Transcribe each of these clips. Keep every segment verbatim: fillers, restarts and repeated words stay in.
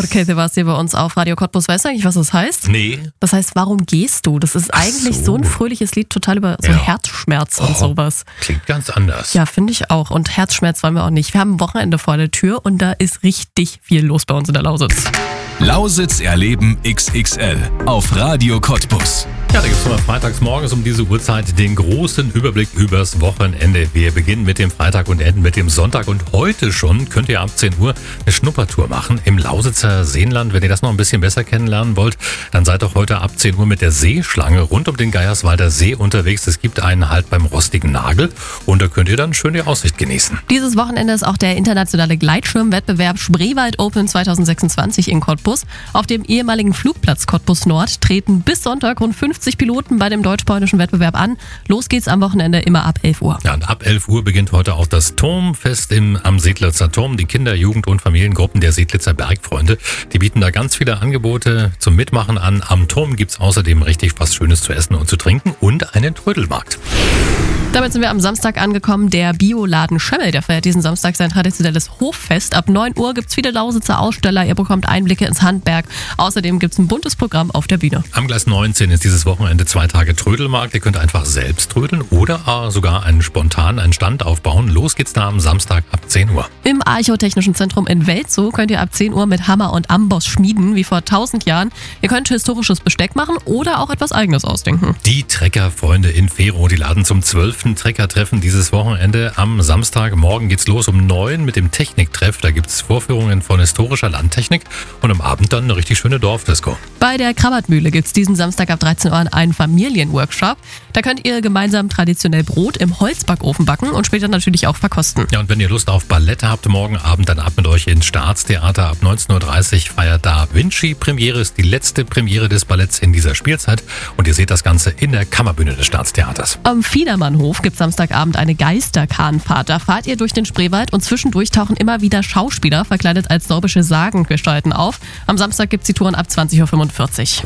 Okay, Sebastian, bei uns auf Radio Cottbus. Weißt du eigentlich, was das heißt? Nee. Das heißt, warum gehst du? Das ist eigentlich so. so ein fröhliches Lied, total über so Ja. Herzschmerz und Oh, sowas. Klingt ganz anders. Ja, finde ich auch. Und Herzschmerz wollen wir auch nicht. Wir haben ein Wochenende vor der Tür und da ist richtig viel los bei uns in der Lausitz. Lausitz erleben X X L auf Radio Cottbus. Ja, da gibt es immer freitags morgens um diese Uhrzeit den großen Überblick übers Wochenende. Wir beginnen mit dem Freitag und enden mit dem Sonntag. Und heute schon könnt ihr ab zehn Uhr eine Schnuppertour machen im Lausitzer Seenland. Wenn ihr das noch ein bisschen besser kennenlernen wollt, dann seid doch heute ab zehn Uhr mit der Seeschlange rund um den Geierswalder See unterwegs. Es gibt einen Halt beim Rostigen Nagel und da könnt ihr dann schön die Aussicht genießen. Dieses Wochenende ist auch der internationale Gleitschirmwettbewerb Spreewald Open zwanzig sechsundzwanzig in Cottbus. Auf dem ehemaligen Flugplatz Cottbus Nord treten bis Sonntag rund fünfzig Piloten bei dem deutsch-polnischen Wettbewerb an. Los geht's am Wochenende immer ab elf Uhr. Ja, und ab elf Uhr beginnt heute auch das Turmfest im, am Seedlitzer Turm. Die Kinder-, Jugend- und Familiengruppen der Seedlitzer Bergfreunde, die bieten da ganz viele Angebote zum Mitmachen an. Am Turm gibt's außerdem richtig was Schönes zu essen und zu trinken und einen Trödelmarkt. Damit sind wir am Samstag angekommen. Der Bioladen Schemmel, der feiert diesen Samstag sein traditionelles Hoffest. Ab neun Uhr gibt's viele Lausitzer Aussteller. Ihr bekommt Einblicke ins Handwerk. Außerdem gibt's ein buntes Programm auf der Bühne. Am Gleis neunzehn ist dieses Wochenende zwei Tage Trödelmarkt. Ihr könnt einfach selbst trödeln oder sogar einen spontan einen Stand aufbauen. Los geht's da am Samstag ab zehn Uhr. Im Archäotechnischen Zentrum in Welzow könnt ihr ab zehn Uhr mit Hammer und Amboss schmieden, wie vor tausend Jahren. Ihr könnt historisches Besteck machen oder auch etwas Eigenes ausdenken. Die Treckerfreunde in Fero, die laden zum zwölften Treckertreffen dieses Wochenende am Samstag. Morgen geht's los um neun mit dem Techniktreff. Da gibt's Vorführungen von historischer Landtechnik und am Abend dann eine richtig schöne Dorfdisco. Bei der Krabbertmühle gibt's diesen Samstag ab dreizehn Uhr einen Familienworkshop. Da könnt ihr gemeinsam traditionell Brot im Holzbackofen backen und später natürlich auch verkosten. Ja, und wenn ihr Lust auf Ballett habt, morgen Abend dann ab mit euch ins Staatstheater. Ab neunzehn Uhr dreißig feiert Da Vinci Premiere. Ist die letzte Premiere des Balletts in dieser Spielzeit. Und ihr seht das Ganze in der Kammerbühne des Staatstheaters. Am Fiedermannhof gibt's Samstagabend eine Geisterkahnfahrt. Da fahrt ihr durch den Spreewald und zwischendurch tauchen immer wieder Schauspieler verkleidet als sorbische Sagengestalten auf. Am Samstag gibt's die Touren ab zwanzig Uhr fünfundvierzig.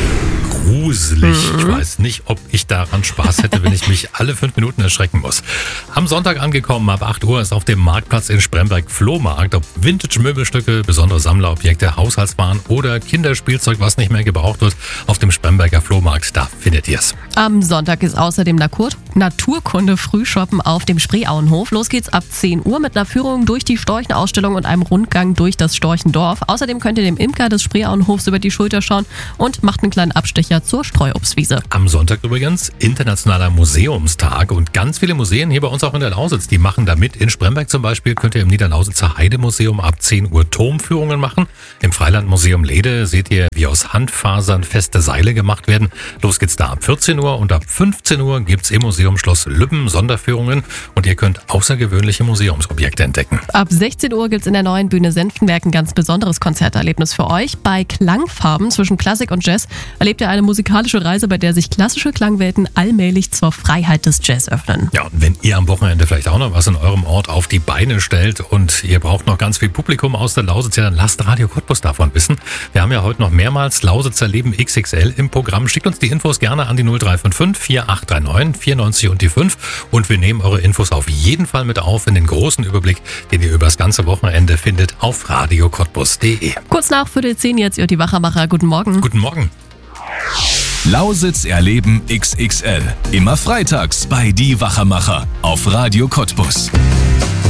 Gruselig. Ich weiß nicht, ob ich daran Spaß hätte, wenn ich mich alle fünf Minuten erschrecken muss. Am Sonntag angekommen, ab acht Uhr ist auf dem Marktplatz in Spremberg Flohmarkt. Ob Vintage-Möbelstücke, besondere Sammlerobjekte, Haushaltswaren oder Kinderspielzeug, was nicht mehr gebraucht wird, auf dem Spremberger Flohmarkt, da findet ihr es. Am Sonntag ist außerdem Natur Naturkunde-Frühshoppen auf dem Spreeauenhof. Los geht's ab zehn Uhr mit einer Führung durch die Storchenausstellung und einem Rundgang durch das Storchendorf. Außerdem könnt ihr dem Imker des Spreeauenhofs über die Schulter schauen und macht einen kleinen Abstecher zur Streuobstwiese. Am Sonntag übrigens Internationaler Museumstag und ganz viele Museen hier bei uns auch in der Lausitz, die machen da mit. In Spremberg zum Beispiel könnt ihr im Niederlausitzer Heidemuseum ab zehn Uhr Turmführungen machen. Im Freilandmuseum Lede seht ihr, wie aus Handfasern feste Seile gemacht werden. Los geht's da ab vierzehn Uhr und ab fünfzehn Uhr gibt's im Museum Schloss Lübben Sonderführungen und ihr könnt außergewöhnliche Museumsobjekte entdecken. Ab sechzehn Uhr gibt's in der neuen Bühne Senftenberg ein ganz besonderes Konzerterlebnis für euch. Bei Klangfarben zwischen Klassik und Jazz erlebt ihr eine musikalische Reise, bei der sich klassische Klangwelten allmählich zur Freiheit des Jazz öffnen. Ja, und wenn ihr am Wochenende vielleicht auch noch was in eurem Ort auf die Beine stellt und ihr braucht noch ganz viel Publikum aus der Lausitz, ja, dann lasst Radio Cottbus davon wissen. Wir haben ja heute noch mehrmals Lausitzer Leben X X L im Programm. Schickt uns die Infos gerne an die null drei fünf fünf vier acht drei neun vier neun und die fünf und wir nehmen eure Infos auf jeden Fall mit auf in den großen Überblick, den ihr über das ganze Wochenende findet auf radio cottbus punkt de. Kurz nach Viertel zehn jetzt ihr die Wachermacher. Guten Morgen. Guten Morgen. Lausitz erleben X X L. Immer freitags bei Die Wachermacher auf Radio Cottbus.